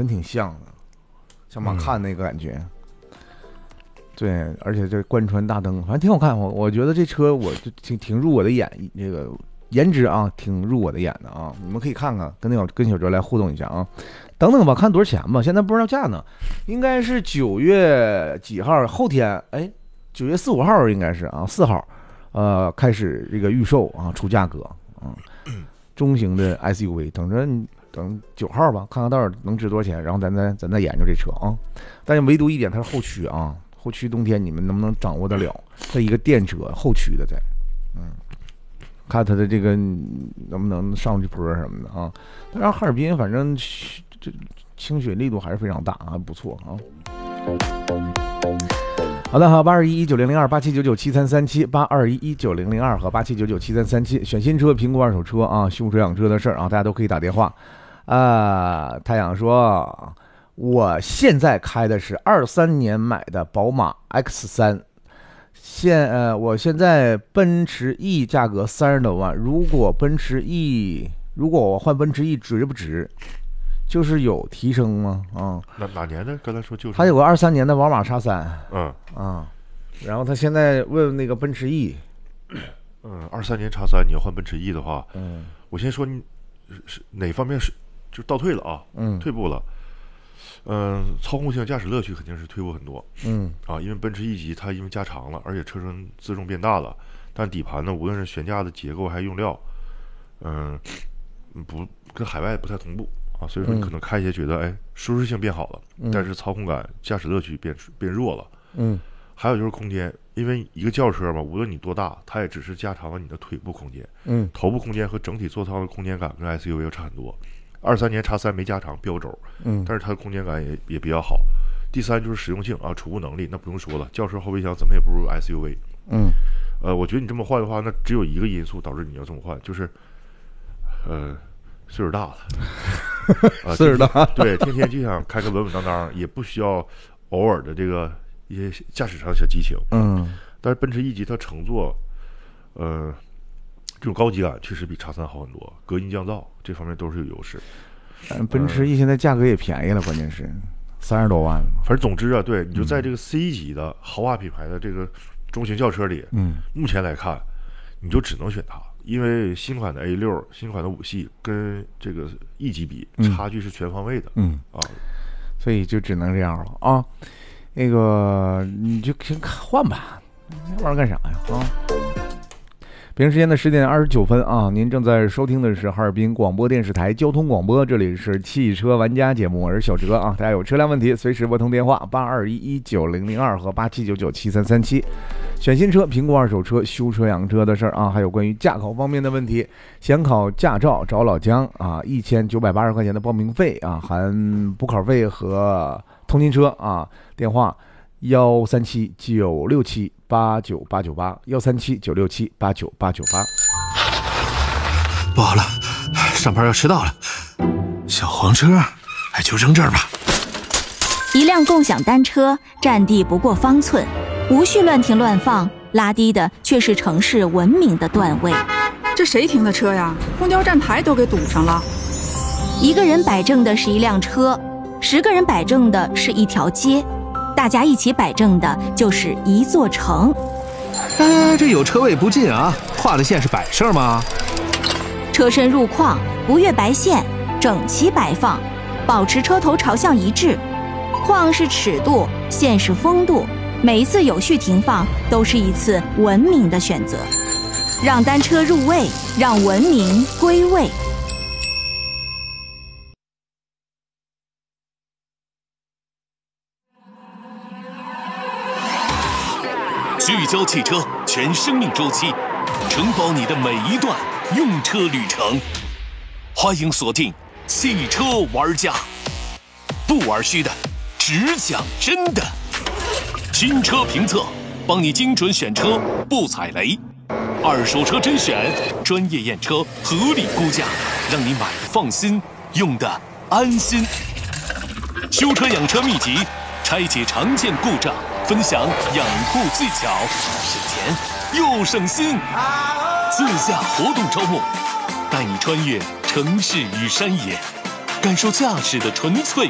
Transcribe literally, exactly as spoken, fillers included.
真挺像的，像马看那个感觉。嗯、对，而且这贯穿大灯，反正挺好看。我我觉得这车我就挺挺入我的眼，这个颜值啊，挺入我的眼的啊。你们可以看看，跟那小跟小哲来互动一下啊。等等吧，看多少钱吧，现在不知道价呢，应该是九月几号？后天，哎，九月四五号应该是啊，四号，呃，开始这个预售啊，出价格啊，中型的 S U V， 等着等九号吧，看看到底能值多少钱，然后咱再咱再研究这车啊。但是唯独一点，它是后驱啊，后驱冬天你们能不能掌握得了？它一个电车后驱的在，嗯。看它的这个能不能上去坡什么的啊？当然哈尔滨反正这清雪力度还是非常大啊，不错啊。好的，好，八二一一九零零二八七九九七三三七八二一一九零零二和八七九九七三三七，选新车、评估二手车啊，修车养车的事儿啊，大家都可以打电话啊。太阳说，我现在开的是二三年买的宝马 X 三。现呃，我现在奔驰 E 价格三十多万，如果奔驰 E， 如果我换奔驰 E 值不值？就是有提升吗？啊， 哪哪年的？刚才说就是。 他有个二三年的宝马 X 三， 嗯啊，然后他现在问那个奔驰 E， 嗯，二三年 X 三你要换奔驰 E 的话， 嗯， 我先说你是哪方面是就倒退了啊， 嗯， 退步了。嗯，操控性、驾驶乐趣肯定是退步很多。 嗯啊，因为奔驰 E 级它因为加长了，而且车身自重变大了，但底盘呢，无论是悬架的结构还是用料，嗯，不跟海外不太同步啊，所以说你可能开起来觉得，哎，舒适性变好了， 嗯、 但是操控感、驾驶乐趣变变弱了。 嗯， 还有就是空间，因为一个轿车嘛，无论你多大，它也只是加长了你的腿部空间， 嗯， 头部空间和整体座舱的空间感跟 S U V 要差很多。二三年 X 三没加长标轴， 嗯， 但是它的空间感也也比较好。第三就是实用性啊，储物能力那不用说了，轿车后备箱怎么也不如 S U V。 嗯， 呃，我觉得你这么换的话，那只有一个因素导致你要这么换，就是呃岁数大了，呃、 岁数大， 对，天天就想开个稳稳当当，也不需要偶尔的这个一些驾驶上的小激情。 嗯， 但是奔驰 E 级它乘坐，呃。这种高级感确实比 X 三好很多，隔音降噪这方面都是有优势。 嗯，奔驰 E 现在价格也便宜了，关键是三十多万了。 反正总之啊，对，你就在这个 C 级的豪华品牌的这个中型轿车里， 嗯， 目前来看，你就只能选它，因为新款的 A 六、新款的五系跟这个 E 级比差距是全方位的。 嗯啊， 所以就只能这样了啊。那个你就先换吧，那玩意儿干啥呀？啊。北京时间的十点二十九分啊，您正在收听的是哈尔滨广播电视台交通广播，这里是汽车玩家节目，我是小哲啊。大家有车辆问题，随时拨通电话八二一一九零零二和八七九九七三三七，选新车、评估二手车、修车养车的事儿啊，还有关于驾考方面的问题，想考驾照找老姜啊，一千九百八十块钱的报名费啊，含补考费和通勤车啊，电话幺三七九六七八九八九八幺三七九六七八九八九八。 不好了，上班要迟到了，小黄车，哎，就扔这儿吧。 一辆共享单车，占地不过方寸，无序乱停乱放，拉低的却是城市文明的段位。 这谁停的车呀？公交站牌都给堵上了。 一个人摆正的是一辆车，十个人摆正的是一条街。大家一起摆正的就是一座城。 哎，这有车位不进啊，画的线是摆设吗？ 车身入框不越白线，整齐摆放，保持车头朝向一致。框是尺度，线是风度，每一次有序停放都是一次文明的选择。让单车入位，让文明归位。 聚焦汽车全生命周期，承包你的每一段用车旅程。欢迎锁定汽车玩家，不玩虚的，只讲真的。新车评测，帮你精准选车，不踩雷。二手车甄选，专业验车，合理估价，让你买的放心，用的安心。修车养车秘籍，拆解常见故障，分享养护技巧，省钱又省心。自驾活动招募，带你穿越城市与山野，感受驾驶的纯粹